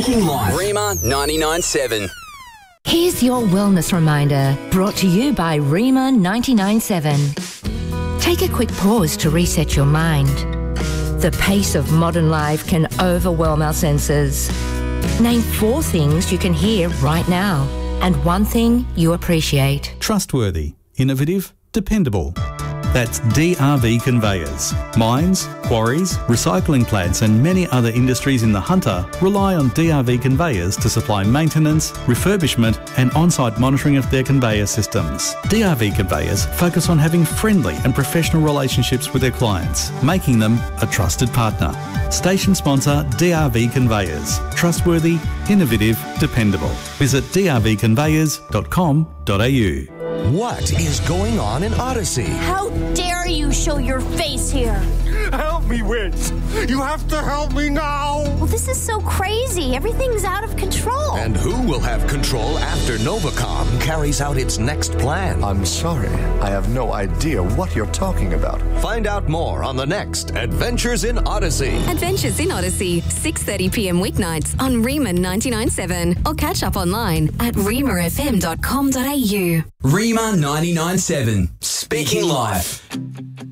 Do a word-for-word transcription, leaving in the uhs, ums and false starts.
Speaking Life. Rima ninety-nine point seven. Here's your wellness reminder, brought to you by Rima ninety-nine point seven. Take a quick pause to reset your mind. The pace of modern life can overwhelm our senses. Name four things you can hear right now and one thing you appreciate. Trustworthy, innovative, dependable. That's D R V Conveyors. Mines, quarries, recycling plants and many other industries in the Hunter rely on D R V Conveyors to supply maintenance, refurbishment and on-site monitoring of their conveyor systems. D R V Conveyors focus on having friendly and professional relationships with their clients, making them a trusted partner. Station sponsor D R V Conveyors. Trustworthy, innovative, dependable. Visit d r v conveyors dot com dot a u. What is going on in Odyssey? How dare you show your face here? Help me, Witch! You have to help me now! Well, this is so crazy. Everything's out of control. And who will have control after Novacom carries out its next plan? I'm sorry. I have no idea what you're talking about. Find out more on the next Adventures in Odyssey. Adventures in Odyssey, six thirty p m weeknights on Rima ninety-nine point seven or catch up online at rima f m dot com dot a u. Rima ninety-nine point seven. Speaking Life.